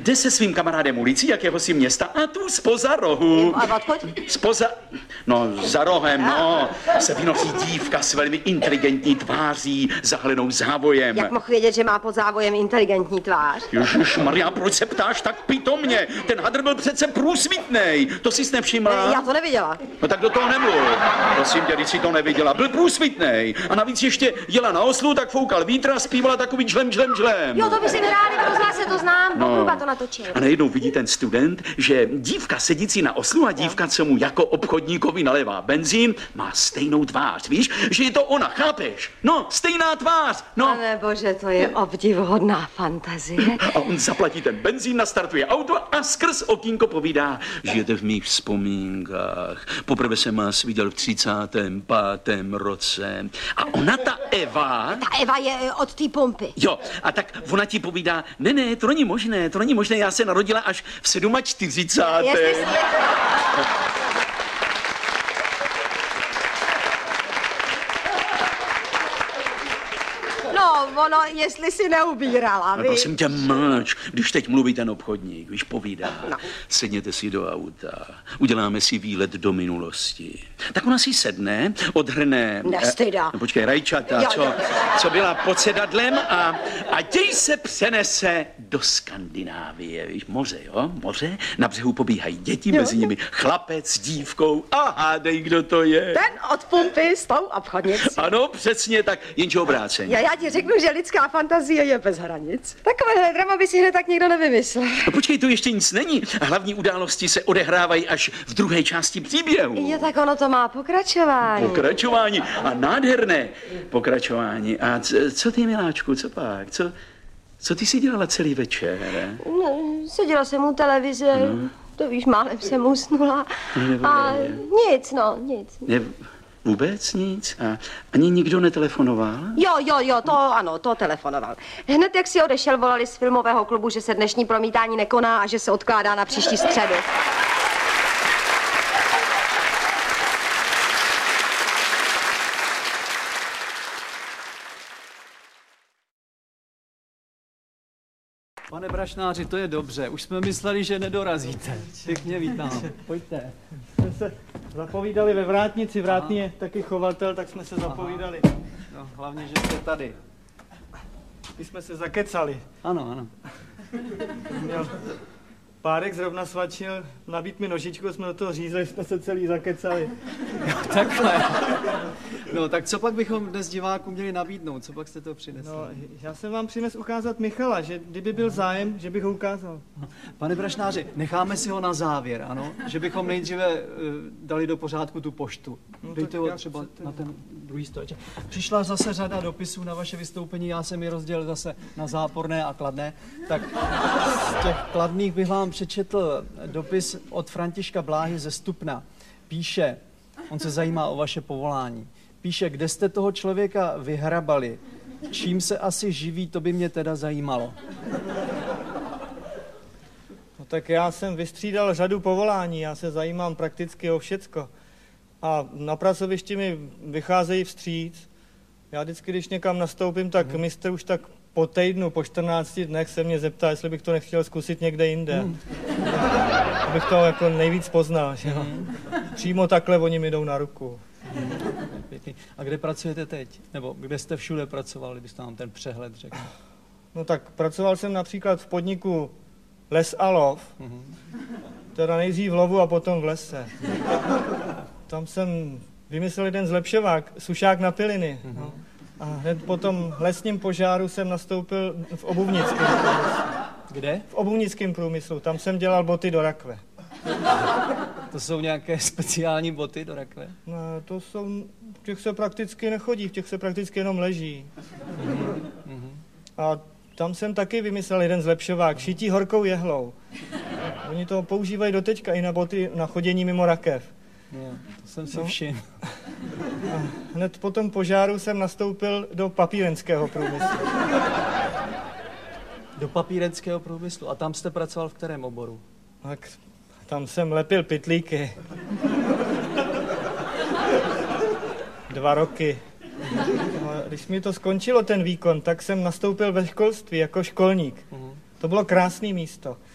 jde se svým kamarádem ulicí jakéhosi města a tu spoza rohu. A odkud? Spoza... No, za rohem, no. Se vynosí dívka s velmi inteligentní tváří, zahalenou závojem. Jak mohl vědět, že má pod závojem inteligentní tvář? Ježišmarja, proč se ptáš tak pitomně? Ten hadr byl přece průsvitnej. To jsi nevšimla? Já to neviděla. No tak do toho nemluv. Prosím tě, když jsi to neviděla. Byl průsvitnej. A navíc ještě jela na oslu, tak foukal vítr a zpívala takový žlem. Jo, to by si vyhráli, to zná se, to znám. Pokruba to natočil. A najednou vidí ten student, že dívka sedící na oslu a dívka, co mu jako obchodníkovi nalévá benzín, má stejnou tvář. Víš, že je to ona, chápeš? No, stejná tvář, no. Pane bože, to je obdivuhodná fantazie. A on zaplatí ten benzín, nastartuje auto a skrz okýnko povídá: žijete v mých vzpomínkách. Poprvé jsem vás viděl v 35. roce. A ona, ta Eva... Ta Eva je od té pumpy. Jo, a tak ona ti povídá: ne, to není možné, já se narodila až v 47. No, ono, jestli si neubírala, víš. Prosím tě, mlč, když teď mluví ten obchodník, víš, povídá. No. Sedněte si do auta, uděláme si výlet do minulosti. Tak ona si sedne, odhrne... Nestyda. Počkej, rajčata, co byla pod sedadlem a děj se přenese do Skandinávie, víš, moře, jo, moře, na břehu pobíhají děti, mezi nimi chlapec s dívkou a hádej, kdo to je. Ten od pumpy s tou obchodnicí. Ano, přesně tak, jenže obráceně. Já ti řeknu, že lidská fantazie je bez hranic. Takovéhle drama by si hned tak nikdo nevymyslel. No počkej, to ještě nic není. Hlavní události se odehrávají až v druhé části příběhu. Jo, tak ono to má pokračování. Pokračování a nádherné pokračování. A co ty, miláčku, co pak? Co ty si dělala celý večer? No, seděla jsem u televize, to víš, málem jsem usnula. A nic. Vůbec nic? A ani nikdo netelefonoval? Jo, to ano, to telefonoval. Hned jak si odešel, volali z filmového klubu, že se dnešní promítání nekoná a že se odkládá na příští středu. Pane Brašnáři, to je dobře. Už jsme mysleli, že nedorazíte. Pěkně vítám. Pojďte. Jsme se zapovídali ve Vrátnici. Vrátný je taky chovatel, tak jsme se zapovídali. No, hlavně, že jste tady. My jsme se zakecali. Ano. Měl párek zrovna svačil, nabít mi nožičku, jsme do toho řízli, jsme se celý zakecali. Jo, takhle. No, tak co pak bychom dnes divákům měli nabídnout? Co pak jste to přinesli? No, já jsem vám přines ukázat Michala, že kdyby byl zájem, že bych ho ukázal. Pane Brašnáři, necháme si ho na závěr, ano? Že bychom nejdříve dali do pořádku tu poštu. Dejte ho třeba na ten druhý stoleček. Přišla zase řada dopisů na vaše vystoupení, já jsem je rozdělil zase na záporné a kladné. Tak z těch kladných bych vám přečetl dopis od Františka Bláhy ze Stupna. Píše, on se zajímá o vaše povolání. Píše, kde jste toho člověka vyhrabali, čím se asi živí, to by mě teda zajímalo. No tak já jsem vystřídal řadu povolání, já se zajímám prakticky o všecko. A na pracovišti mi vycházejí vstříc. Já vždycky, když někam nastoupím, tak mistr už tak po týdnu, po 14 dnech se mě zeptá, jestli bych to nechtěl zkusit někde jinde. Abych to jako nejvíc poznal, že jo. Přímo takhle oni mi jdou na ruku. A kde pracujete teď? Nebo kde jste všude pracoval, kdybyste nám ten přehled řekl? No tak pracoval jsem například v podniku Les a lov. Teda nejdřív v lovu a potom v lese. Tam jsem vymyslel jeden zlepšovák, sušák na piliny. No. A hned po tom lesním požáru jsem nastoupil v obuvnickém průmyslu. Kde? V obuvnickém průmyslu. Tam jsem dělal boty do rakve. To jsou nějaké speciální boty do rakve? No, to jsou, v těch se prakticky nechodí, v těch se prakticky jenom leží. A tam jsem taky vymyslel jeden zlepšovák, šití horkou jehlou. Oni to používají doteďka i na boty na chodění mimo rakev. Jo, to jsem si všiml. A hned po tom požáru jsem nastoupil do papírenského průmyslu. Do papírenského průmyslu. A tam jste pracoval v kterém oboru? Tak tam jsem lepil pytlíky. 2 roky. No, když mi to skončilo, ten výkon, tak jsem nastoupil ve školství jako školník. To bylo krásné místo.